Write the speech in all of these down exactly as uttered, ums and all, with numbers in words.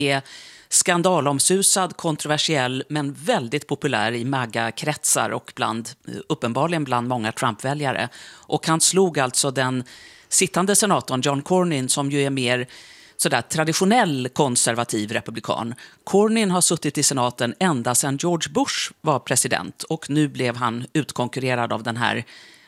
är skandalomsusad, kontroversiell men väldigt populär i MAGA-kretsar och bland, uppenbarligen bland många Trump-väljare. Och han slog alltså den sittande senatorn John Cornyn, som ju är mer sådär traditionell konservativ republikan. Cornyn har suttit i senaten ända sedan George Bush var president, och nu blev han utkonkurrerad av den här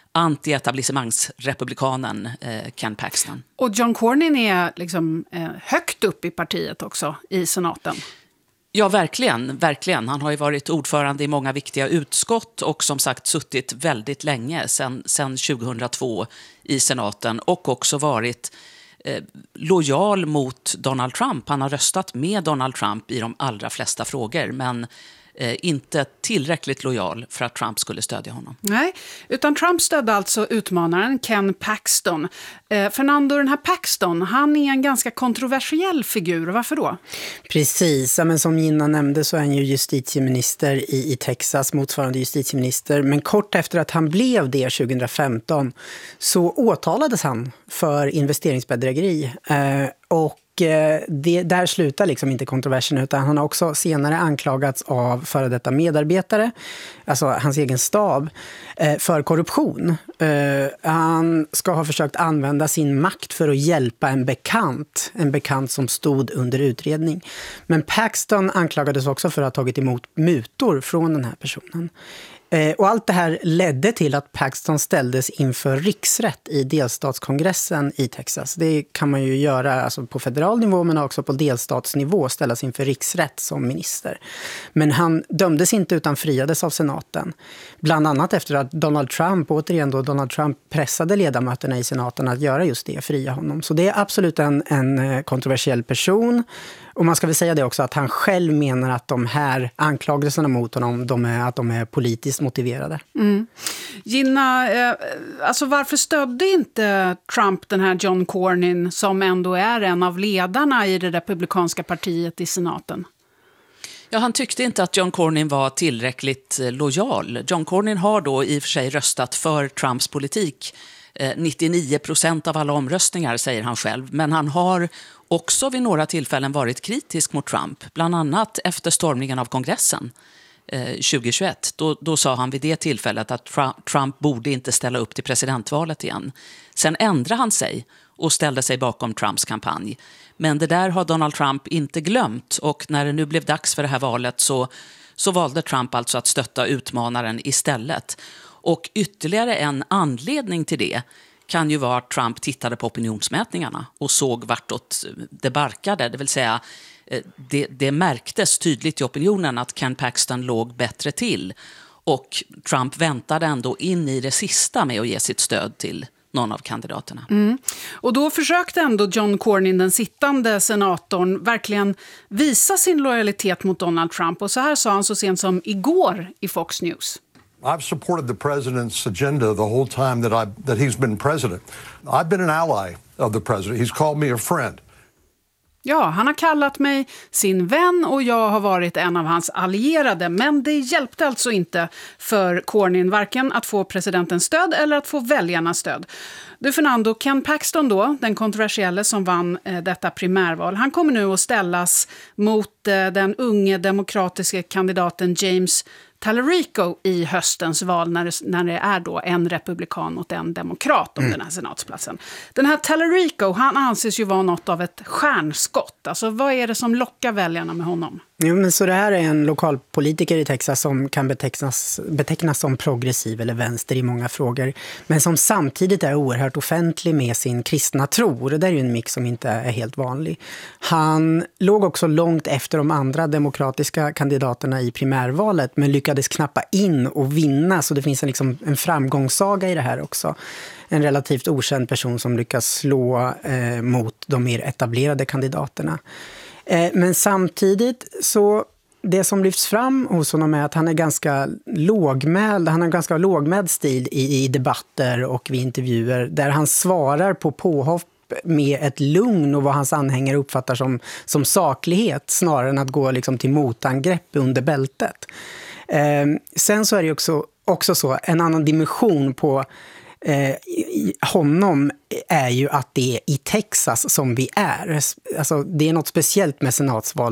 anti-etablissemangsrepublikanen eh, Ken Paxton. Och John Cornyn är liksom eh, högt upp i partiet också, i senaten. Ja, verkligen, verkligen. Han har ju varit ordförande i många viktiga utskott och som sagt suttit väldigt länge, sedan, sedan tjugohundratvå i senaten, och också varit eh, lojal mot Donald Trump. Han har röstat med Donald Trump i de allra flesta frågor, men Eh, inte tillräckligt lojal för att Trump skulle stödja honom. Nej, utan Trump stödde alltså utmanaren Ken Paxton. Eh, Fernando, den här Paxton, han är en ganska kontroversiell figur. Varför då? Precis, ja, men som Gina nämnde så är han ju justitieminister i, i Texas, motsvarande justitieminister. Men kort efter att han blev det tjugohundrafemton så åtalades han för investeringsbedrägeri. Eh, och Det, där slutar liksom inte kontroversen, utan han har också senare anklagats av före detta medarbetare, alltså hans egen stab, för korruption. Han ska ha försökt använda sin makt för att hjälpa en bekant, en bekant som stod under utredning. Men Paxton anklagades också för att ha tagit emot mutor från den här personen. Och allt det här ledde till att Paxton ställdes inför riksrätt i delstatskongressen i Texas. Det kan man ju göra alltså på federal nivå, men också på delstatsnivå, ställas inför riksrätt som minister. Men han dömdes inte utan friades av senaten. Bland annat efter att Donald Trump, återigen då Donald Trump pressade ledamöterna i senaten att göra just det, fria honom. Så det är absolut en, en kontroversiell person. Och man ska väl säga det också, att han själv menar att de här anklagelserna mot honom, de är, att de är politiskt motiverade. Mm. Gina, eh, alltså varför stödde inte Trump den här John Cornyn, som ändå är en av ledarna i det republikanska partiet i senaten? Ja, han tyckte inte att John Cornyn var tillräckligt lojal. John Cornyn har då i och för sig röstat för Trumps politik. nittionio procent av alla omröstningar, säger han själv. Men han har också vid några tillfällen varit kritisk mot Trump. Bland annat efter stormningen av kongressen eh, tjugohundratjugoett. Då, då sa han vid det tillfället att Trump, Trump borde inte ställa upp till presidentvalet igen. Sen ändrade han sig och ställde sig bakom Trumps kampanj. Men det där har Donald Trump inte glömt. Och när det nu blev dags för det här valet så, så valde Trump alltså att stötta utmanaren istället. Och ytterligare en anledning till det kan ju vara att Trump tittade på opinionsmätningarna och såg vartåt det barkade. Det vill säga, det, det märktes tydligt i opinionen att Ken Paxton låg bättre till. Och Trump väntade ändå in i det sista med att ge sitt stöd till någon av kandidaterna. Mm. Och då försökte ändå John Cornyn, den sittande senatorn, verkligen visa sin lojalitet mot Donald Trump. Och så här sa han så sent som igår i Fox News. I've supported the president's agenda the whole time that I that he's been president. I've been an ally of the president. He's called me a friend. Ja, han har kallat mig sin vän och jag har varit en av hans allierade. Men det hjälpte alltså inte för Cornyn varken att få presidentens stöd eller att få väljarnas stöd. Du Fernando, Ken Paxton då, den kontroversiella som vann eh, detta primärval, han kommer nu att ställas mot eh, den unge demokratiska kandidaten James Tallarico i höstens val, när det, när det är då en republikan mot en demokrat om mm. den här senatsplatsen. Den här Tallarico, han anses ju vara något av ett stjärnskott. Alltså vad är det som lockar väljarna med honom? Jo, men så det här är en lokalpolitiker i Texas som kan betecknas, betecknas som progressiv eller vänster i många frågor, men som samtidigt är oerhört offentlig med sin kristna tro. Det där är ju en mix som inte är helt vanlig. Han låg också långt efter de andra demokratiska kandidaterna i primärvalet, men lyckades knappa in och vinna, så det finns en, liksom, en framgångssaga i det här också. En relativt okänd person som lyckas slå eh, mot de mer etablerade kandidaterna. Men samtidigt så, det som lyfts fram hos honom är att han är ganska lågmäld, han har en ganska lågmäld stil i, i debatter och vid intervjuer, där han svarar på påhopp med ett lugn och vad hans anhängare uppfattar som, som saklighet, snarare än att gå liksom till motangrepp under bältet. Eh, sen så är det också, också så, en annan dimension på eh, honom är ju att det är i Texas som vi är. Alltså, det är något speciellt med senatsval